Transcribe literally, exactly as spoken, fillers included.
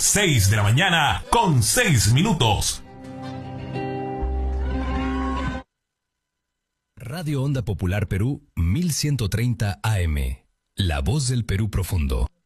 seis de la mañana con seis minutos. Radio Onda Popular Perú mil ciento treinta A M. La voz del Perú profundo.